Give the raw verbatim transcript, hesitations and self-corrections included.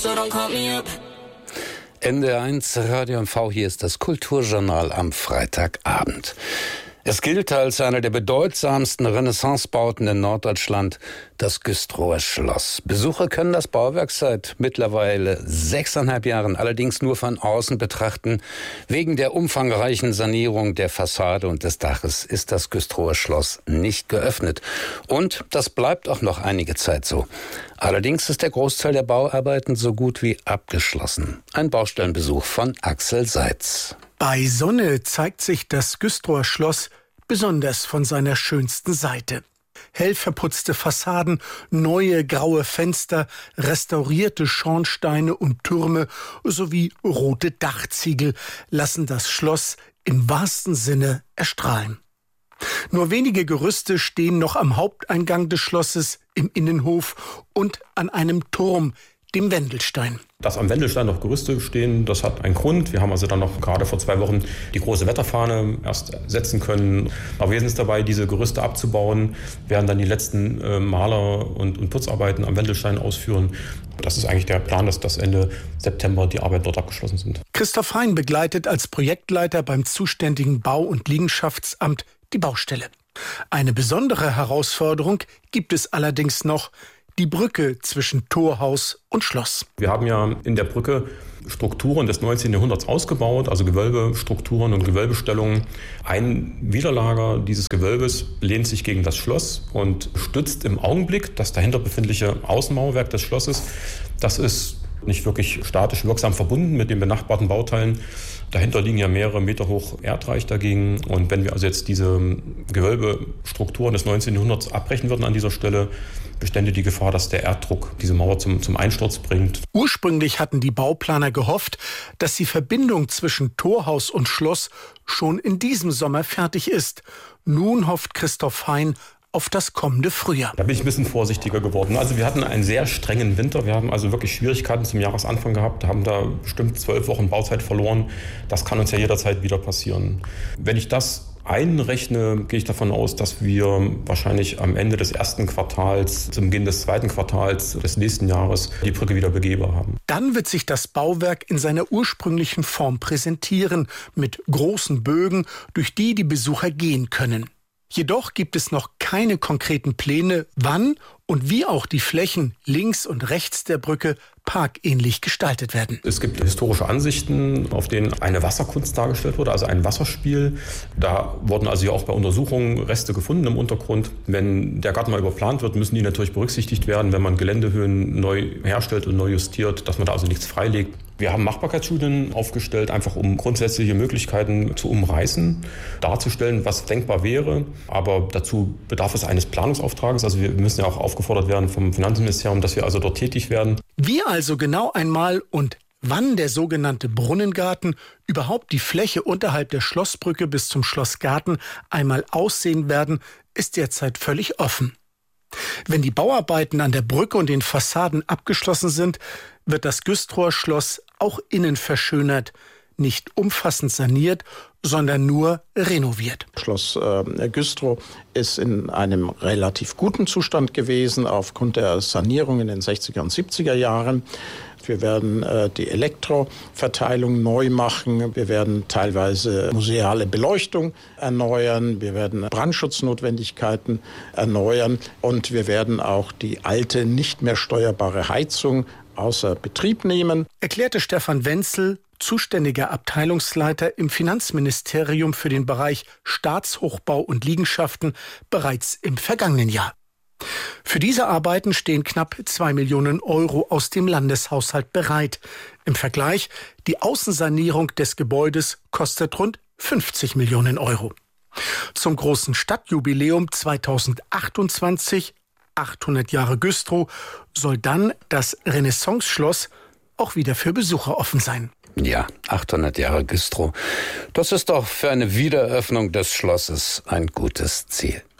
N D R eins Radio M V, hier ist das Kulturjournal am Freitagabend. Es gilt als einer der bedeutsamsten Renaissancebauten in Norddeutschland, das Güstrower Schloss. Besucher können das Bauwerk seit mittlerweile sechseinhalb Jahren allerdings nur von außen betrachten. Wegen der umfangreichen Sanierung der Fassade und des Daches ist das Güstrower Schloss nicht geöffnet. Und das bleibt auch noch einige Zeit so. Allerdings ist der Großteil der Bauarbeiten so gut wie abgeschlossen. Ein Baustellenbesuch von Axel Seitz. Bei Sonne zeigt sich das Güstrower Schloss besonders von seiner schönsten Seite. Hell verputzte Fassaden, neue graue Fenster, restaurierte Schornsteine und Türme sowie rote Dachziegel lassen das Schloss im wahrsten Sinne erstrahlen. Nur wenige Gerüste stehen noch am Haupteingang des Schlosses, im Innenhof und an einem Turm, dem Wendelstein. Dass am Wendelstein noch Gerüste stehen, das hat einen Grund. Wir haben also dann noch gerade vor zwei Wochen die große Wetterfahne erst setzen können. Aber wir sind es dabei, diese Gerüste abzubauen, werden dann die letzten äh, Maler- und, und Putzarbeiten am Wendelstein ausführen. Das ist eigentlich der Plan, dass das Ende September die Arbeiten dort abgeschlossen sind. Christoph Hein begleitet als Projektleiter beim zuständigen Bau- und Liegenschaftsamt die Baustelle. Eine besondere Herausforderung gibt es allerdings noch: die Brücke zwischen Torhaus und Schloss. Wir haben ja in der Brücke Strukturen des neunzehnten Jahrhunderts ausgebaut, also Gewölbestrukturen und Gewölbestellungen. Ein Widerlager dieses Gewölbes lehnt sich gegen das Schloss und stützt im Augenblick das dahinter befindliche Außenmauerwerk des Schlosses. Das ist nicht wirklich statisch wirksam verbunden mit den benachbarten Bauteilen. Dahinter liegen ja mehrere Meter hoch Erdreich dagegen. Und wenn wir also jetzt diese Gewölbestrukturen des neunzehnten Jahrhunderts abbrechen würden an dieser Stelle, bestände die Gefahr, dass der Erddruck diese Mauer zum, zum Einsturz bringt. Ursprünglich hatten die Bauplaner gehofft, dass die Verbindung zwischen Torhaus und Schloss schon in diesem Sommer fertig ist. Nun hofft Christoph Hein auf das kommende Frühjahr. Da bin ich ein bisschen vorsichtiger geworden. Also wir hatten einen sehr strengen Winter. Wir haben also wirklich Schwierigkeiten zum Jahresanfang gehabt, haben da bestimmt zwölf Wochen Bauzeit verloren. Das kann uns ja jederzeit wieder passieren. Wenn ich das einrechne, gehe ich davon aus, dass wir wahrscheinlich am Ende des ersten Quartals, zum Beginn des zweiten Quartals des nächsten Jahres die Brücke wieder begehbar haben. Dann wird sich das Bauwerk in seiner ursprünglichen Form präsentieren, mit großen Bögen, durch die die Besucher gehen können. Jedoch gibt es noch keine konkreten Pläne, wann und wie auch die Flächen links und rechts der Brücke parkähnlich gestaltet werden. Es gibt historische Ansichten, auf denen eine Wasserkunst dargestellt wurde, also ein Wasserspiel. Da wurden also ja auch bei Untersuchungen Reste gefunden im Untergrund. Wenn der Garten mal überplant wird, müssen die natürlich berücksichtigt werden, wenn man Geländehöhen neu herstellt und neu justiert, dass man da also nichts freilegt. Wir haben Machbarkeitsstudien aufgestellt, einfach um grundsätzliche Möglichkeiten zu umreißen, darzustellen, was denkbar wäre. Aber dazu bedarf es eines Planungsauftrages. Also wir müssen ja auch aufgefordert werden vom Finanzministerium, dass wir also dort tätig werden. Wie also genau einmal und wann der sogenannte Brunnengarten, überhaupt die Fläche unterhalb der Schlossbrücke bis zum Schlossgarten einmal aussehen werden, ist derzeit völlig offen. Wenn die Bauarbeiten an der Brücke und den Fassaden abgeschlossen sind, wird das Güstrower Schloss auch innen verschönert, nicht umfassend saniert, sondern nur renoviert. Schloss äh, Güstrow ist in einem relativ guten Zustand gewesen aufgrund der Sanierung in den sechziger und siebziger Jahren. Wir werden äh, die Elektroverteilung neu machen. Wir werden teilweise museale Beleuchtung erneuern. Wir werden Brandschutznotwendigkeiten erneuern. Und wir werden auch die alte, nicht mehr steuerbare Heizung außer Betrieb nehmen. Erklärte Stefan Wenzel, zuständiger Abteilungsleiter im Finanzministerium für den Bereich Staatshochbau und Liegenschaften, bereits im vergangenen Jahr. Für diese Arbeiten stehen knapp zwei Millionen Euro aus dem Landeshaushalt bereit. Im Vergleich, die Außensanierung des Gebäudes kostet rund fünfzig Millionen Euro. Zum großen Stadtjubiläum zweitausendachtundzwanzig, achthundert Jahre Güstrow, soll dann das Renaissance-Schloss auch wieder für Besucher offen sein. Ja, achthundert Jahre Güstrow. Das ist doch für eine Wiedereröffnung des Schlosses ein gutes Ziel.